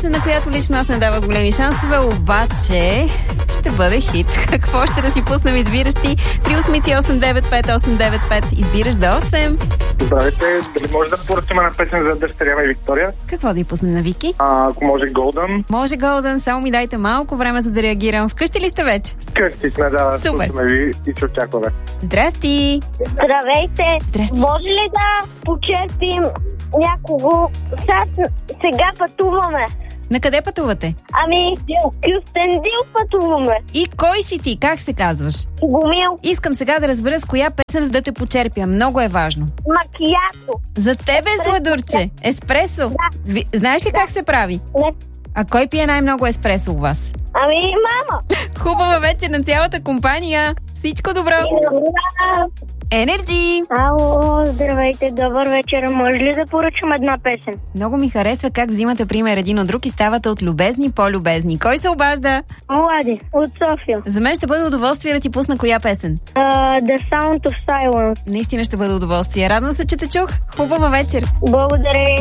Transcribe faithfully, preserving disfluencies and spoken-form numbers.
песен, на която лично аз не давах големи шансове, обаче ще бъде хит. Какво ще да си пуснем, избираш ти? три осем осем девет пет осем девет пет. Избираш до осем. Здравейте, дали може да поръчаме на песен за дъщеря ми Виктория? Какво да й пуснем на Вики? А, ако може Golden. Може Golden, само ми дайте малко време, за да реагирам. Вкъщи ли сте вече? Вкъщи сме, да. Супер. Слушаме ви и се очакваме. Здрасти! Здравейте! Здрасти! Може ли да почерпим някого? Сега, сега пътуваме. На къде пътувате? Ами, Кюстендил пътуваме. И кой си ти? Как се казваш? Богомил. Искам сега да разбера с коя песен да те почерпя. Много е важно. Макиято. За тебе, сладурче. Еспресо? Да. Ви, знаеш ли как се прави? Не. А кой пие най-много еспресо у вас? Ами, мама. Хубава вечер на цялата компания. Всичко добро. Енерджи! Ало, здравейте, добър вечер. Може ли да поръчам една песен? Много ми харесва как взимате пример един от друг и ставате от любезни по-любезни. Кой се обажда? Млади, от София. За мен ще бъде удоволствие да ти пусна коя песен. Uh, The Sound of Silence. Наистина ще бъде удоволствие. Радвам се, че те чух. Хубава вечер. Благодаря.